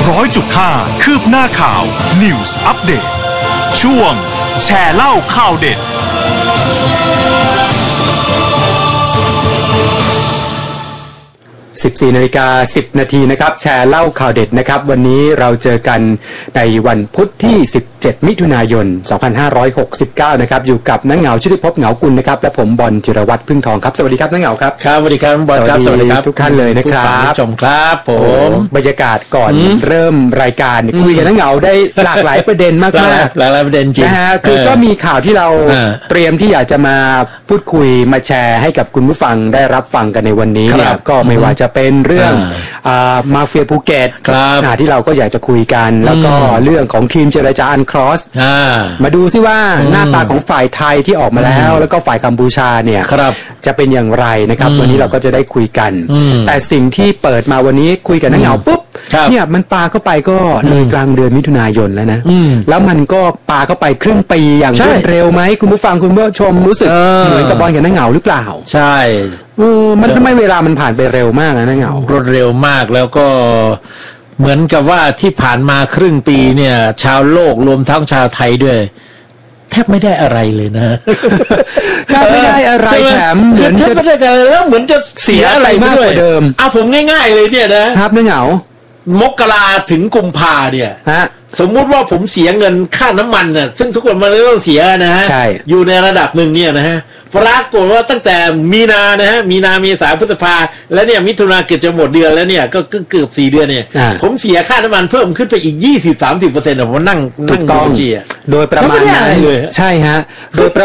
100.5 คืบหน้าข่าว News Update ช่วงแชร์เล่าข่าวเด็ด 14:10 นาทีนะครับแชร์เล่าข่าวเด็ดนะครับวันนี้เราเจอกันในวันพุธที่17มิถุนายน2569นะครับอยู่กับนักเหงาชุติภพเหงากุลนะครับและผมบอลจิรวัตรพึ่งทองครับสวัสดีครับนักเหงาครับครับสวัสดีครับบอลครับสวัสดีครับทุกท่านเลยนะครับผู้ชมครับผมบรรยากาศก่อนเริ่มรายการคุยกันนักเหงาได้หลากหลายประเด็นมากหลากหลายประเด็นจริงนะฮะคือก็มีข่าวที่เราเตรียมที่อยากจะมาพูดคุยมาแชร์ให้กับคุณผู้ฟังได้รับฟังกันในวันนี้เนี่ยก็ไม่ว่าจะเป็นเรื่องมาเฟียภูเก็ตที่เราก็อยากจะคุยกันแล้วก็เรื่องของทีมเจรจาอันครอสมาดูซิว่าหน้าตาของฝ่ายไทยที่ออกมาแล้วก็ฝ่ายกัมพูชาเนี่ยจะเป็นอย่างไรนะครับวันนี้เราก็จะได้คุยกันแต่สิ่งที่เปิดมาวันนี้คุยกันนักเหงาปุ๊บเนี่ยมันปาเข้าไปก็เลยกลางเดือนมิถุนายนแล้วนะแล้วมันก็ปาเข้าไปครึ่งปีอย่างรวดเร็วไหมคุณผู้ฟังคุณผู้ชมรู้สึกเหมือนกับบอลกับนักเหงาหรือเปล่าใช่มันทำไมเวลามันผ่านไปเร็วมากนะนักเหงารวดเร็วมากแล้วก็เหมือนกับว่าที่ผ่านมาครึ่งปีเนี่ยชาวโลกรวมทั้งชาวไทยด้วยแทบไม่ได้อะไรเลยนะแทบไม่ได้อะไรแถมเหมือนจะไม่ได้อะไรแล้วเหมือนจะเสียอะไรมากกว่าเดิมเอาผมง่ายๆเลยเนี่ยนะครับนักเหงามกราถึงกุมภาเนี่ยสมมุติว่าผมเสียเงินค่าน้ำมันน่ะซึ่งทุกคนมันต้องเสียนะฮะอยู่ในระดับหนึ่งเนี่ยนะฮะปรากฏว่าตั้งแต่มีนานะฮะมีนาเมษาพฤษภาแล้วเนี่ยมิถุนาเกือบจะหมดเดือนแล้วเนี่ยก็เกือบ4เดือนเนี่ยผมเสียค่าน้ำมันเพิ่มขึ้นไปอีก 20-30% ผมนั่งต้องโดยประมาณนั้นใช่ฮะโดย